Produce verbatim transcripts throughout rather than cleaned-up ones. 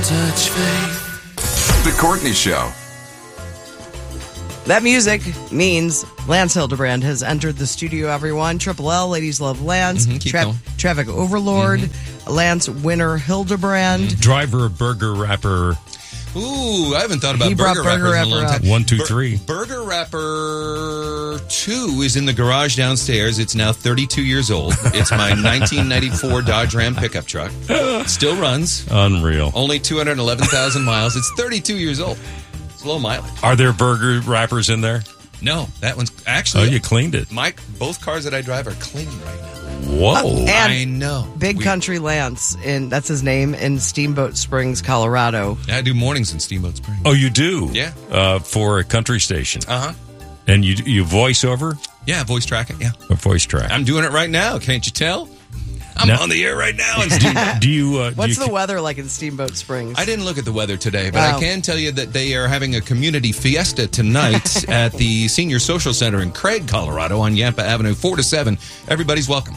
touch faith. The Courtney Show. That music means Lance Hildebrand has entered the studio, everyone. Triple L, ladies love Lance. Mm-hmm, keep Tra- going. Traffic Overlord, mm-hmm. Lance Winner Hildebrand. Mm-hmm. Driver of Burger Rapper. Ooh, I haven't thought about He Burger, brought Burger Rappers in a long Rapper time. One, two, Bur- three. Burger Rapper two is in the garage downstairs. It's now thirty-two years old. It's my nineteen ninety-four Dodge Ram pickup truck. Still runs. Unreal. Only two hundred eleven thousand miles. It's thirty-two years old. It's low mileage. Are there burger wrappers in there? No, that one's actually. Oh, you cleaned it. Mike, both cars that I drive are clean right now. Whoa. And I know. Big We- Country Lance, in that's his name, in Steamboat Springs, Colorado. I do mornings in Steamboat Springs. Oh, you do? Yeah. Uh, for a country station. Uh huh. And you you voice over Yeah, voice track it. Yeah. or voice track? I'm doing it right now. Can't you tell? I'm No. on the air right now. do you, do you uh, What's do you, the weather like in Steamboat Springs? I didn't look at the weather today, but Oh. I can tell you that they are having a community fiesta tonight at the Senior Social Center in Craig, Colorado on Yampa Avenue, four to seven. Everybody's welcome.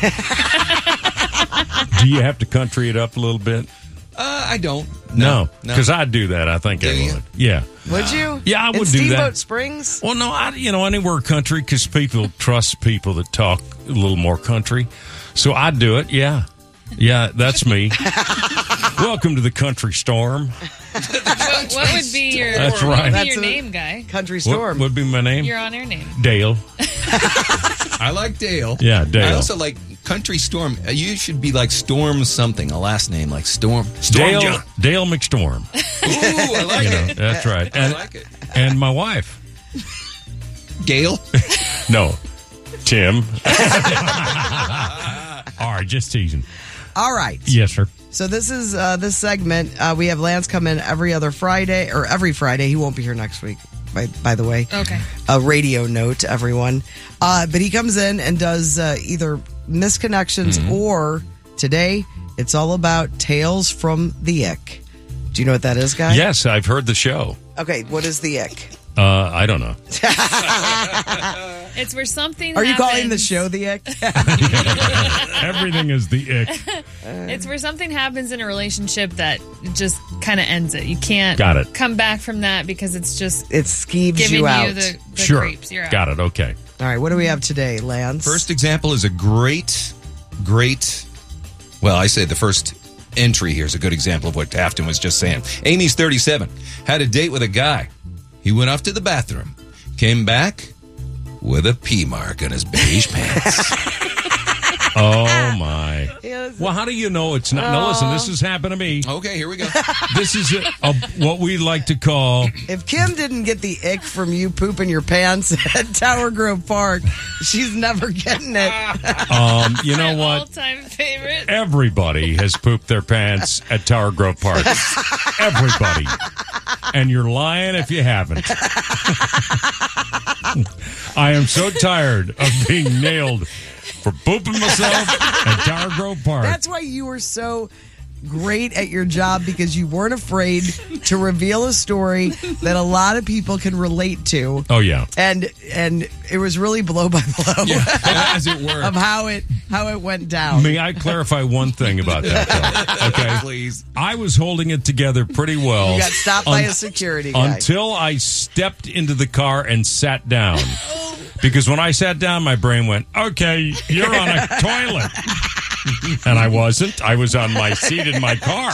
do you have to country it up a little bit? Uh, I don't. No, No. because I'd do that. I think Do I you? would. Yeah. Would you? Yeah, I in would do Steamboat that. Springs? Well, no, I you know anywhere country because people trust people that talk a little more country, so I'd do it. Yeah, yeah, that's me. Welcome to the Country Storm. What, what would be your, That's what right. would be That's your a- name, Guy? Country What Storm. would be my name? Your on-air name. Dale. I like Dale. Yeah, Dale. I also like Country Storm. Uh, You should be like Storm something, a last name like Storm. Storm Dale John. Dale McStorm. Ooh, I like You know, it. that's right. I And like it. and my wife. Gail. No, Tim. All right, just teasing. All right. Yes, sir. So this is uh, this segment. Uh, we have Lance come in every other Friday, or every Friday. He won't be here next week, by, by the way. Okay. A radio note to everyone. Uh, but he comes in and does uh, either misconnections Mm-hmm. or today it's all about Tales from the Ick. Do you know what that is, guy? Yes, I've heard the show. Okay, what is the Ick? Uh, I don't know. It's where something Are you happens. calling the show the Ick? Everything is the ick. It's where something happens in a relationship that just kind of ends it. You can't Got it. come back from that because it's just It skeeves giving you you, out. the, the Sure. creeps. You're out. Got it. Okay. All right, what do we have today, Lance? First example is a great, great. Well, I say the first entry here is a good example of what Afton was just saying. Amy's thirty-seven, had a date with a guy. He went off to the bathroom, came back with a pee mark on his beige pants. Oh my. Yes. Well, how do you know it's not? Now, listen. This has happened to me. Okay, here we go. This is a, a, what we like to call. If Kim didn't get the ick from you pooping your pants at Tower Grove Park, she's never getting it. Um, you know My what? all-time favorite. Everybody has pooped their pants at Tower Grove Park. Everybody. And you're lying if you haven't. I am so tired of being nailed for pooping myself at Tower Grove Park. That's why you were so great at your job, because you weren't afraid to reveal a story that a lot of people can relate to. Oh, yeah. And and it was really blow by blow As it were. of how it how it went down. May I clarify one thing about that, though? Okay. Please. I was holding it together pretty well. You got stopped by un- a security guy. Until I stepped into the car and sat down. Because when I sat down, my brain went, okay, you're on a toilet. And I wasn't. I was on my seat in my car.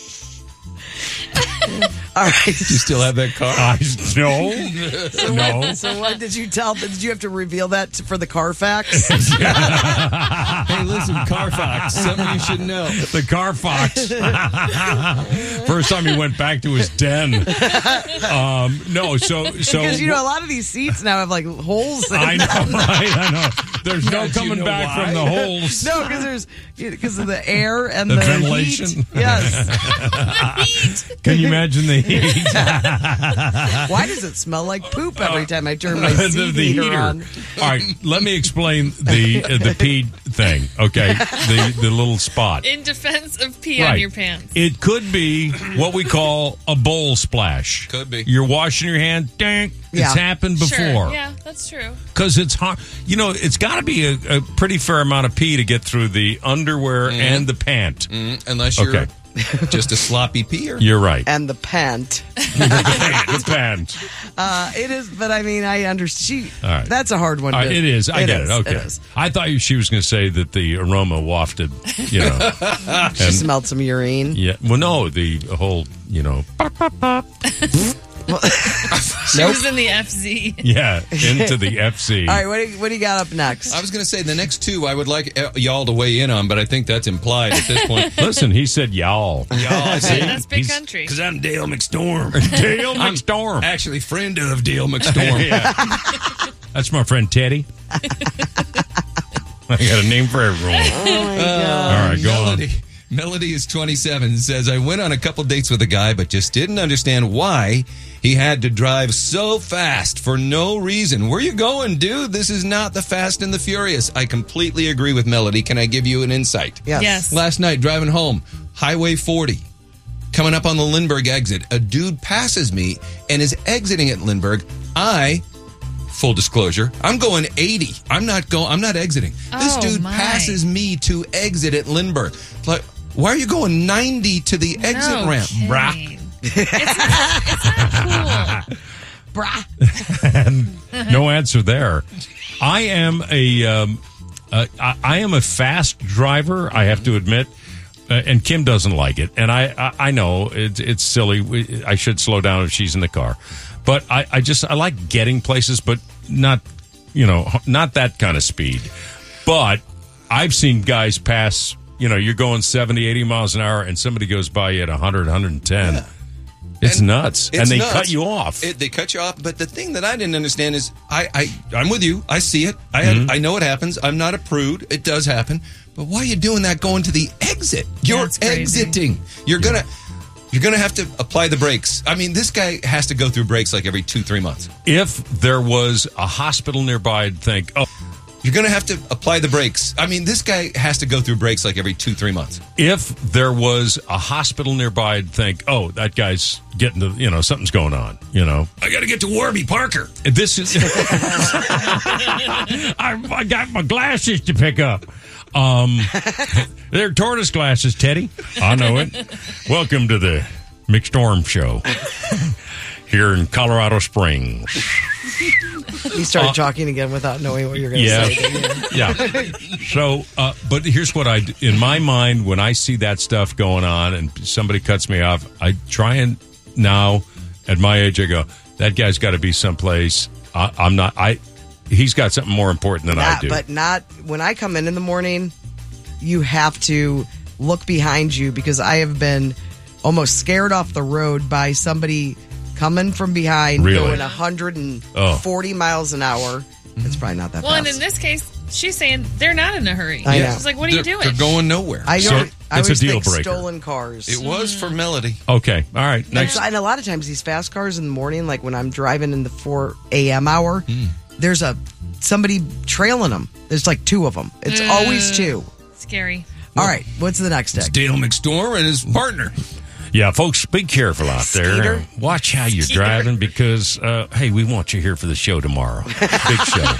All right. You still have that car? I, no. So No. what, so what did you tell? Did you have to reveal that to, for the Carfax? Hey, listen, Carfax, something you should know. The car fox. First time he went back to his den. Um, no, so so Because you know a lot of these seats now have like holes in I know, them. right? I know. There's no do you coming know back why? from the holes. No, because there's because of the air and The the, ventilation. heat. Yes. Can you imagine the heat? Why does it smell like poop every time I turn my the, seat the heater, heater. on? All right, let me explain the uh, the pee thing. Okay, the the little spot. In defense of pee on Right. your pants. It could be what we call a bowl splash. Could be. You're washing your hand. Dang, Yeah. it's happened before. Sure. Yeah, that's true. Because it's hard. You know, it's got to be a, a pretty fair amount of pee to get through the underwear and the pant. Mm, unless you're Okay. Just a sloppy peer. You're right. and the pant. The pants. Uh, it is, but I mean, I understand. She, All right. That's a hard one. Uh, to, it is. I get is, it. Okay. It is. I thought you- she was going to say that the aroma wafted, you know. She and- smelled some urine. Yeah. Well, no, the whole, you know, She was in the F Z. yeah, into the F C. All right, what do, you, what do you got up next? I was going to say the next two I would like uh, y'all to weigh in on, but I think that's implied at this point. Listen, he said y'all. Y'all, see? That's big He's- country. Because I'm Dale McStorm. Dale McStorm. Actually, friend of Dale McStorm. Yeah. That's my friend Teddy. I got a name for everyone. Oh my God. All right, go on. Melody. Melody is twenty-seven, says, I went on a couple dates with a guy, but just didn't understand why he had to drive so fast for no reason. Where you going, dude? This is not the Fast and the Furious. I completely agree with Melody. Can I give you an insight? Yes. Yes. Last night, driving home, Highway forty, coming up on the Lindbergh exit, a dude passes me and is exiting at Lindbergh. I, full disclosure, I'm going eighty. I'm not going. I'm not exiting. This Oh, dude my. passes me to exit at Lindbergh. Like, why are you going ninety to the exit No ramp, kidding. brah? It's not, it's not cool. Brah. No answer there. I am a, um, uh, I, I am a fast driver. I have to admit, uh, and Kim doesn't like it. And I, I, I know it's it's silly. We- I should slow down if she's in the car, but I, I just I like getting places, but not, you know, not that kind of speed. But I've seen guys pass. You know, you're going seventy, eighty miles an hour, and somebody goes by you at one hundred, one ten. Yeah. It's And nuts. It's and they nuts. cut you off. It, they cut you off. But the thing that I didn't understand is, I, I, I'm with you. I see it. I, had, Mm-hmm. I know it happens. I'm not a prude. It does happen. But why are you doing that going to the exit? You're That's crazy. exiting. You're gonna, you're gonna have to apply the brakes. I mean, this guy has to go through brakes like every two, three months. If there was a hospital nearby, I'd think, oh, You're gonna have to apply the brakes. I mean, this guy has to go through brakes like every two, three months. if there was a hospital nearby, I'd think, oh, that guy's getting to, you know, something's going on, you know. I got to get to Warby Parker. This is. I, I got my glasses to pick up. Um, they're tortoise glasses, Teddy. I know it. Welcome to the McStorm Show here in Colorado Springs. You started talking again without knowing what you're going to Yeah. say. didn't you? Yeah. So, uh, but here's what I do. In my mind, when I see that stuff going on and somebody cuts me off, I try and now, at my age, I go, that guy's got to be someplace. I, I'm not, I, he's got something more important than I Not, do. but not when I come in in the morning. You have to look behind you because I have been almost scared off the road by somebody coming from behind Really? going one hundred forty miles an hour. It's probably not that Well, and fast. in this case, she's saying they're not in a hurry. I know. She's like, what are you They're, doing? they're going nowhere. I, So, always, I it's a always deal think breaker. stolen cars. It was for Melody. Okay. All right. And, Next. so- and a lot of times these fast cars in the morning, like when I'm driving in the four a.m. hour, there's a somebody trailing them. There's like two of them. It's always two. Scary. All right, what's the next It's deck? Dale McStorm and his partner. Yeah, folks, be careful out there. Skeeter? Watch how you're driving because, uh, hey, we want you here for the show tomorrow. Big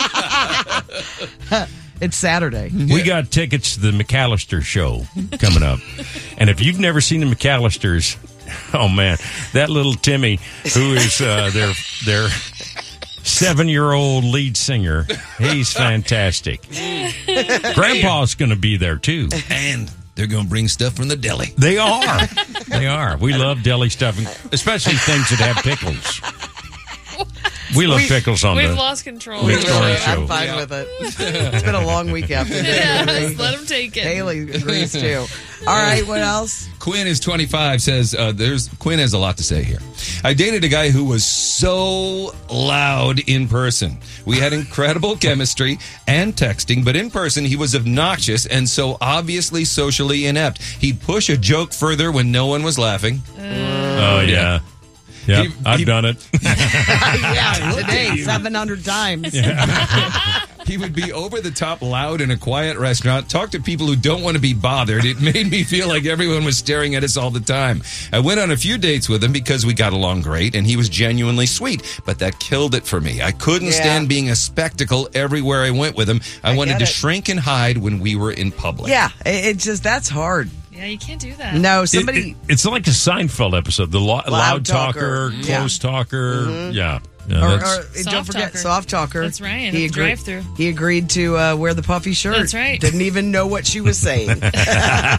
show. It's Saturday. We got tickets to the McAllister show coming up. And if you've never seen the McAllisters, oh, man, that little Timmy, who is uh, their their seven-year-old lead singer, he's fantastic. Grandpa's going to be there, too. And they're going to bring stuff from the deli. They are. They are. We love deli stuff, especially things that have pickles. We love pickles on We've the lost control. Mixed Really, Orange show. I'm fine Yeah. with it. It's been a long week after Yeah, this. just let him take it. Haley agrees too. All right, what else? Quinn is twenty-five, says, uh, there's Quinn has a lot to say here. I dated a guy who was so loud in person. We had incredible chemistry and texting, but in person he was obnoxious and so obviously socially inept. He'd push a joke further when no one was laughing. Oh, yeah. Yeah, He- I've he- done it. Yeah, today seven hundred times. He would be over the top loud in a quiet restaurant, talk to people who don't want to be bothered. It made me feel like everyone was staring at us all the time. I went on a few dates with him because we got along great and he was genuinely sweet, but that killed it for me. I couldn't Yeah. stand being a spectacle everywhere I went with him. I, I wanted get to it. shrink and hide when we were in public. Yeah, it, it just that's hard. Yeah, you can't do that. No, It- somebody. it- it's like a Seinfeld episode. The lo- loud, talker, talker. close talker. Mm-hmm. Yeah. Yeah, or, that's- or don't Soft forget, talker. soft talker. That's right, He at the agreed, drive-thru. he agreed to uh, wear the puffy shirt. That's right. Didn't even know what she was saying.